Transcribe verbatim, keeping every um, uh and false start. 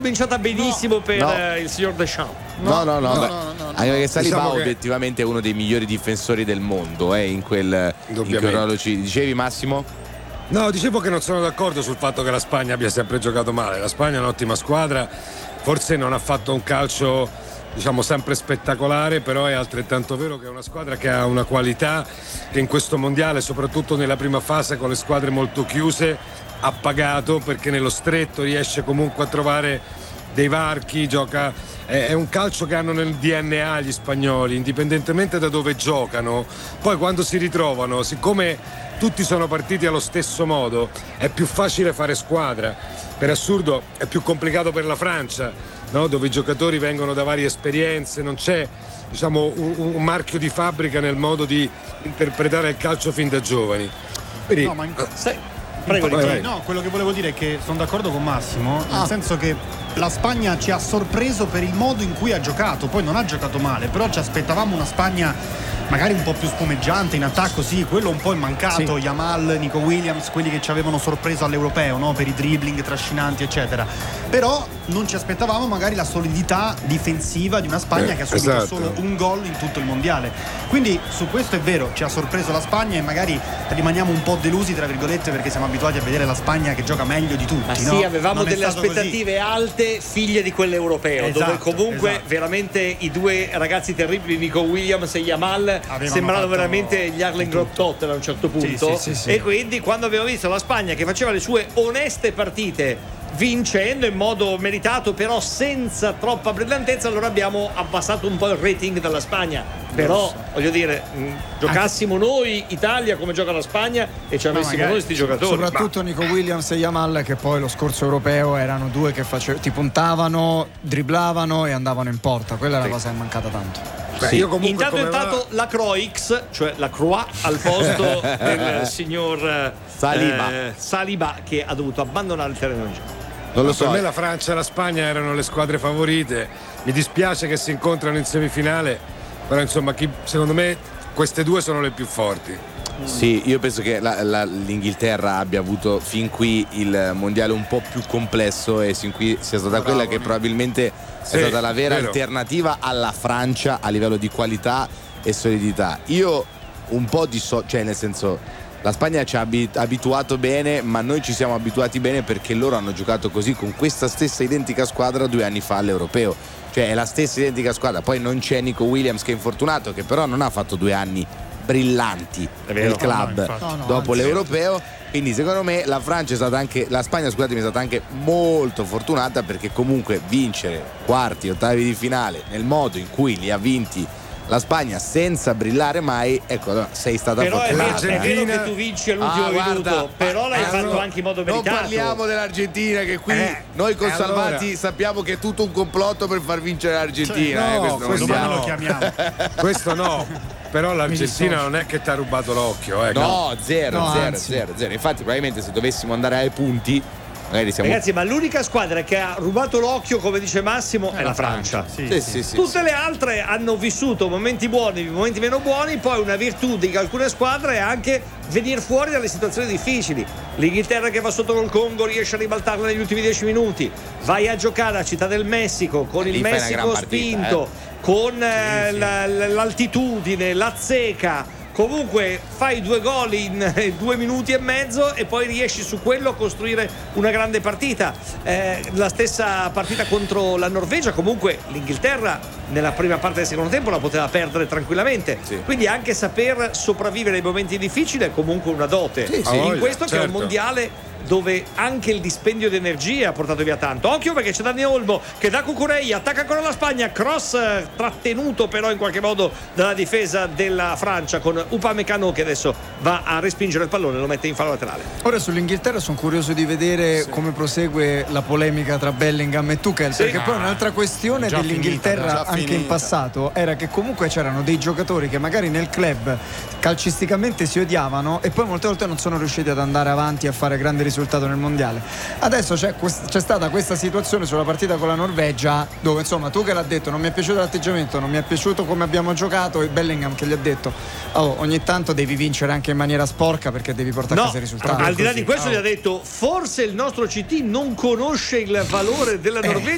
cominciata benissimo no. per no. eh, il signor Deschamps. No, no, no, no, no, no, no, no, no. Anche perché Saliba diciamo che... obiettivamente è uno dei migliori difensori del mondo, eh, in quel in quel ruolo. Ci dicevi, Massimo? No, dicevo che non sono d'accordo sul fatto che la Spagna abbia sempre giocato male. La Spagna è un'ottima squadra, forse non ha fatto un calcio, diciamo, sempre spettacolare, però è altrettanto vero che è una squadra che ha una qualità che in questo mondiale, soprattutto nella prima fase con le squadre molto chiuse, ha pagato, perché nello stretto riesce comunque a trovare dei varchi, gioca, è un calcio che hanno nel D N A gli spagnoli, indipendentemente da dove giocano. Poi quando si ritrovano, siccome tutti sono partiti allo stesso modo, è più facile fare squadra. Per assurdo è più complicato per la Francia, no? Dove i giocatori vengono da varie esperienze, non c'è, diciamo, un, un marchio di fabbrica nel modo di interpretare il calcio fin da giovani. Quindi, no, ma in... Sai... Prego, vai, vai. No, quello che volevo dire è che sono d'accordo con Massimo, ah. nel senso che la Spagna ci ha sorpreso per il modo in cui ha giocato. Poi non ha giocato male, però ci aspettavamo una Spagna magari un po' più spumeggiante in attacco, sì, quello un po' è mancato. Sì. Yamal, Nico Williams, quelli che ci avevano sorpreso all'europeo, no? Per i dribbling trascinanti eccetera. Però non ci aspettavamo magari la solidità difensiva di una Spagna eh, che ha subito esatto. solo un gol in tutto il mondiale. Quindi su questo è vero, ci ha sorpreso la Spagna e magari rimaniamo un po' delusi tra virgolette, perché siamo abituati a vedere la Spagna che gioca meglio di tutti. Ma no? Sì, avevamo non delle aspettative così. alte, figlie di quell'europeo, esatto, dove comunque esatto. veramente i due ragazzi terribili, Nico Williams e Yamal, avevano sembrano fatto... veramente gli Harlem Globetrotter a un certo punto. Sì, sì, sì, sì. E quindi quando abbiamo visto la Spagna che faceva le sue oneste partite, vincendo in modo meritato però senza troppa brillantezza, allora abbiamo abbassato un po' il rating della Spagna. Però voglio dire, mh, giocassimo noi Italia come gioca la Spagna e ci avessimo noi sti giocatori, soprattutto ma... Nico Williams e Yamal, che poi lo scorso europeo erano due che face... ti puntavano, dribblavano e andavano in porta. Quella è la sì. cosa che è mancata tanto. Beh, sì. io comunque intanto è entrato va... la Croix, cioè la Croix al posto del signor Saliba. Eh, Saliba, che ha dovuto abbandonare il terreno di gioco. Non lo so. Per me la Francia e la Spagna erano le squadre favorite. Mi dispiace che si incontrano in semifinale, però insomma chi, secondo me queste due sono le più forti. Sì, io penso che la, la, l'Inghilterra abbia avuto fin qui il mondiale un po' più complesso e sin qui sia stata Bravo, quella che probabilmente sì, è stata la vera vero. alternativa alla Francia a livello di qualità e solidità. Io un po' di so, cioè nel senso, la Spagna ci ha abituato bene, ma noi ci siamo abituati bene perché loro hanno giocato così con questa stessa identica squadra due anni fa all'europeo. Cioè è la stessa identica squadra. Poi non c'è Nico Williams, che è infortunato, che però non ha fatto due anni brillanti nel club no, no, no, dopo anzi, l'europeo. Quindi secondo me la Francia è stata anche, la Spagna scusatemi è stata anche molto fortunata, perché comunque vincere quarti, ottavi di finale nel modo in cui li ha vinti la Spagna senza brillare mai, ecco, sei stata però fortunata. Però è vero che tu vinci all'ultimo ah, minuto, guarda, però l'hai eh, fatto allora, anche in modo meritato. Non parliamo dell'Argentina, che qui eh, noi con Salvati allora... sappiamo che è tutto un complotto per far vincere l'Argentina. Cioè, no, eh, questo questo non lo chiamiamo. Questo no. Però l'Argentina non è che ti ha rubato l'occhio, eh, no, no, zero, no, zero, zero, zero. Infatti probabilmente se dovessimo andare ai punti, siamo... Ragazzi, ma l'unica squadra che ha rubato l'occhio, come dice Massimo, è, è la Francia. Francia. Sì, sì, sì, Tutte sì, le sì. altre hanno vissuto momenti buoni, momenti meno buoni. Poi una virtù di alcune squadre è anche venire fuori dalle situazioni difficili. L'Inghilterra che va sotto col Congo riesce a ribaltarla negli ultimi dieci minuti. Vai a giocare a Città del Messico con il Messico spinto, partita, eh. con eh, sì, sì. La, l'altitudine, la zecca. Comunque fai due gol in due minuti e mezzo e poi riesci su quello a costruire una grande partita. Eh, la stessa partita contro la Norvegia, comunque l'Inghilterra nella prima parte del secondo tempo la poteva perdere tranquillamente, sì. Quindi anche saper sopravvivere ai momenti difficili è comunque una dote, sì, sì. in questo certo. che è un mondiale dove anche il dispendio di energia ha portato via tanto. Occhio perché c'è Dani Olmo che da Cucurella attacca ancora la Spagna, cross trattenuto però in qualche modo dalla difesa della Francia, con Upamecano che adesso va a respingere il pallone e lo mette in fallo laterale. Ora sull'Inghilterra sono curioso di vedere sì. come prosegue la polemica tra Bellingham e Tuchel, sì. perché ah, poi un'altra questione dell'Inghilterra finita, anche finita. in passato era che comunque c'erano dei giocatori che magari nel club calcisticamente si odiavano e poi molte volte non sono riusciti ad andare avanti a fare grandi risultato nel mondiale. Adesso c'è, quest- c'è stata questa situazione sulla partita con la Norvegia, dove insomma Tuchel ha detto non mi è piaciuto l'atteggiamento, non mi è piaciuto come abbiamo giocato, e Bellingham che gli ha detto oh, ogni tanto devi vincere anche in maniera sporca perché devi portare no, a casa i risultati. Al di là di questo oh. gli ha detto forse il nostro C T non conosce il valore della Norvegia